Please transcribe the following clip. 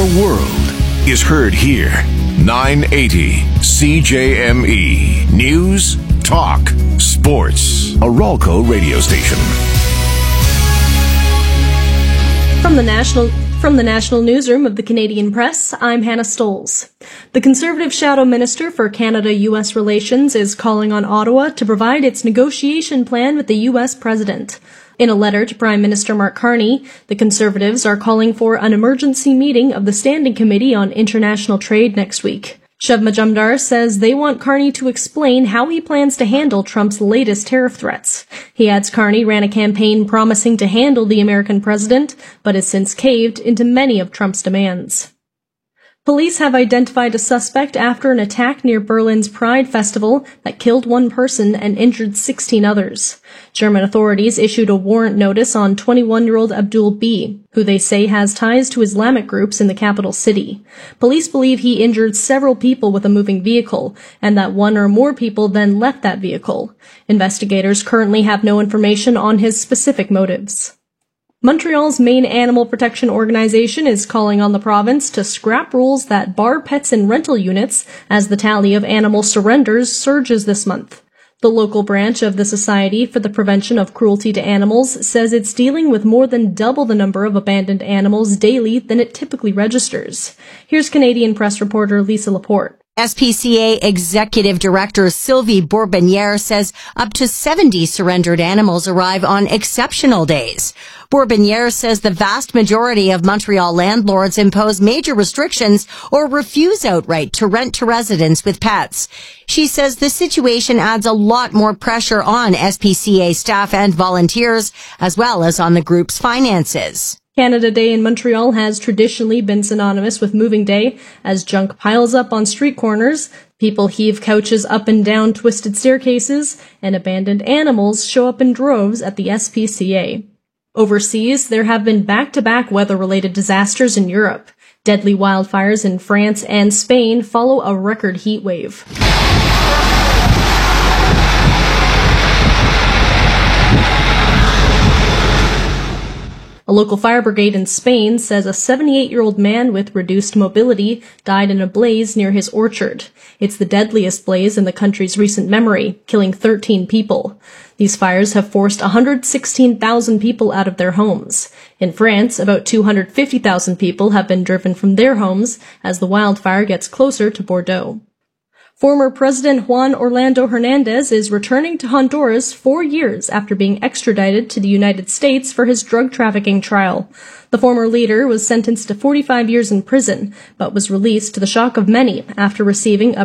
The world is heard here. 980 CJME. News, talk, sports. A Ralco radio station. From the National Newsroom of the Canadian Press, I'm Hannah Stoles. The Conservative Shadow Minister for Canada-U.S. Relations is calling on Ottawa to provide its negotiation plan with the U.S. President. In a letter to Prime Minister Mark Carney, the Conservatives are calling for an emergency meeting of the Standing Committee on International Trade next week. Shiv Majumdar says they want Carney to explain how he plans to handle Trump's latest tariff threats. He adds Carney ran a campaign promising to handle the American president, but has since caved into many of Trump's demands. Police have identified a suspect after an attack near Berlin's Pride Festival that killed one person and injured 16 others. German authorities issued a warrant notice on 21-year-old Abdul B., who they say has ties to Islamic groups in the capital city. Police believe he injured several people with a moving vehicle, and that one or more people then left that vehicle. Investigators currently have no information on his specific motives. Montreal's main animal protection organization is calling on the province to scrap rules that bar pets in rental units as the tally of animal surrenders surges this month. The local branch of the Society for the Prevention of Cruelty to Animals says it's dealing with more than double the number of abandoned animals daily than it typically registers. Here's Canadian Press reporter Lisa Laporte. SPCA Executive Director Sylvie Bourbonniere says up to 70 surrendered animals arrive on exceptional days. Bourbonniere says the vast majority of Montreal landlords impose major restrictions or refuse outright to rent to residents with pets. She says the situation adds a lot more pressure on SPCA staff and volunteers, as well as on the group's finances. Canada Day in Montreal has traditionally been synonymous with Moving Day, as junk piles up on street corners, people heave couches up and down twisted staircases, and abandoned animals show up in droves at the SPCA. Overseas, there have been back-to-back weather-related disasters in Europe. Deadly wildfires in France and Spain follow a record heat wave. A local fire brigade in Spain says a 78-year-old man with reduced mobility died in a blaze near his orchard. It's the deadliest blaze in the country's recent memory, killing 13 people. These fires have forced 116,000 people out of their homes. In France, about 250,000 people have been driven from their homes as the wildfire gets closer to Bordeaux. Former President Juan Orlando Hernandez is returning to Honduras 4 years after being extradited to the United States for his drug trafficking trial. The former leader was sentenced to 45 years in prison, but was released to the shock of many after receiving a